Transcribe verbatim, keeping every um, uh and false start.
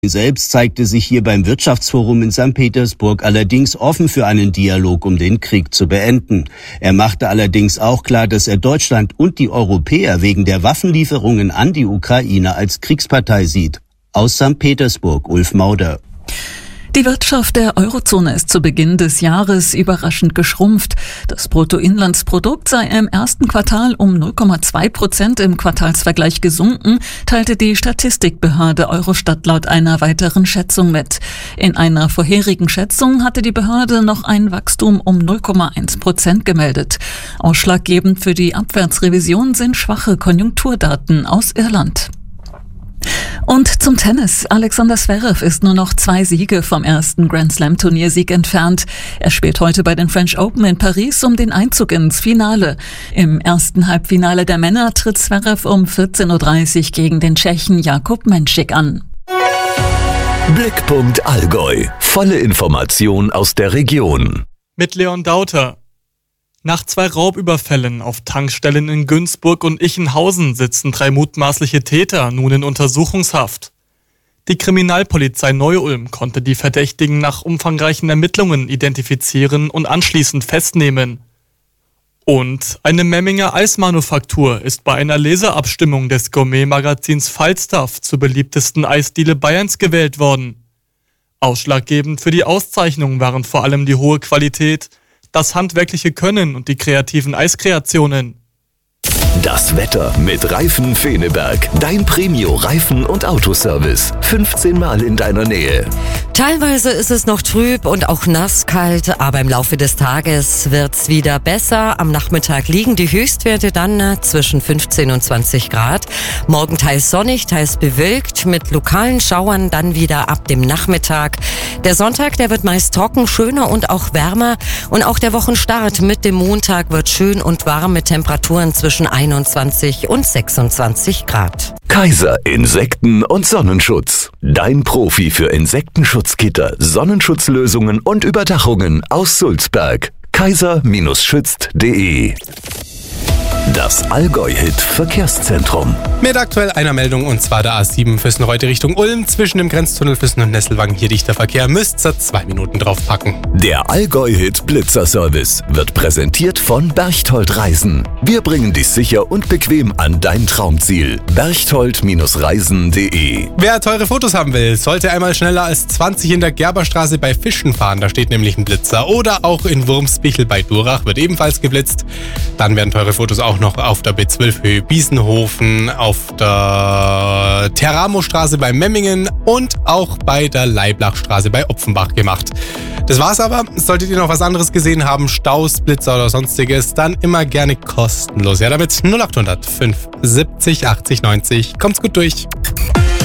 Selbst zeigte sich hier beim Wirtschaftsforum in Sankt Petersburg allerdings offen für einen Dialog, um den Krieg zu beenden. Er machte allerdings auch klar, dass er Deutschland und die Europäer wegen der Waffenlieferungen an die Ukraine als Kriegspartei sieht. Aus Sankt Petersburg, Ulf Mauder. Die Wirtschaft der Eurozone ist zu Beginn des Jahres überraschend geschrumpft. Das Bruttoinlandsprodukt sei im ersten Quartal um null Komma zwei Prozent im Quartalsvergleich gesunken, teilte die Statistikbehörde Eurostat laut einer weiteren Schätzung mit. In einer vorherigen Schätzung hatte die Behörde noch ein Wachstum um null Komma eins Prozent gemeldet. Ausschlaggebend für die Abwärtsrevision sind schwache Konjunkturdaten aus Irland. Und zum Tennis. Alexander Zverev ist nur noch zwei Siege vom ersten Grand-Slam-Turniersieg entfernt. Er spielt heute bei den French Open in Paris um den Einzug ins Finale. Im ersten Halbfinale der Männer tritt Zverev um vierzehn Uhr dreißig gegen den Tschechen Jakub Menšik an. Blickpunkt Allgäu. Volle Information aus der Region. Mit Leon Dauter. Nach zwei Raubüberfällen auf Tankstellen in Günzburg und Ichenhausen sitzen drei mutmaßliche Täter nun in Untersuchungshaft. Die Kriminalpolizei Neu-Ulm konnte die Verdächtigen nach umfangreichen Ermittlungen identifizieren und anschließend festnehmen. Und eine Memminger Eismanufaktur ist bei einer Leserabstimmung des Gourmet-Magazins Falstaff zur beliebtesten Eisdiele Bayerns gewählt worden. Ausschlaggebend für die Auszeichnung waren vor allem die hohe Qualität, das handwerkliche Können und die kreativen Eiskreationen. Das Wetter mit Reifen Feneberg. Dein Premio-Reifen- und Autoservice. fünfzehn Mal in deiner Nähe. Teilweise ist es noch trüb und auch nasskalt, aber im Laufe des Tages wird's wieder besser. Am Nachmittag liegen die Höchstwerte dann zwischen fünfzehn und zwanzig Grad. Morgen teils sonnig, teils bewölkt, mit lokalen Schauern dann wieder ab dem Nachmittag. Der Sonntag, der wird meist trocken, schöner und auch wärmer. Und auch der Wochenstart mit dem Montag wird schön und warm mit Temperaturen zwischen einundzwanzig und sechsundzwanzig Grad. Kaiser Insekten- und Sonnenschutz. Dein Profi für Insektenschutzgitter, Sonnenschutzlösungen und Überdachungen aus Sulzberg. kaiser schützt punkt de. Das Allgäu-Hit-Verkehrszentrum. Mit aktuell einer Meldung, und zwar der A sieben Füssen-Reutte Richtung Ulm. Zwischen dem Grenztunnel Füssen und Nesselwangen hier dichter Verkehr. Müsst ihr zwei Minuten draufpacken. Der Allgäu-Hit-Blitzer-Service wird präsentiert von Berchtold Reisen. Wir bringen dich sicher und bequem an dein Traumziel. berchtold Reisen punkt de. Wer teure Fotos haben will, sollte einmal schneller als zwanzig in der Gerberstraße bei Fischen fahren. Da steht nämlich ein Blitzer. Oder auch in Wurmsbichel bei Durach wird ebenfalls geblitzt. Dann werden teure Fotos auch noch auf der B zwölf Höhe Biesenhofen, auf der Teramo-Straße bei Memmingen und auch bei der Leiblachstraße bei Opfenbach gemacht. Das war's aber. Solltet ihr noch was anderes gesehen haben, Staus, Blitzer oder sonstiges, dann immer gerne kostenlos. Ja, damit null acht hundert fünf siebzig achtzig neunzig. Kommt's gut durch.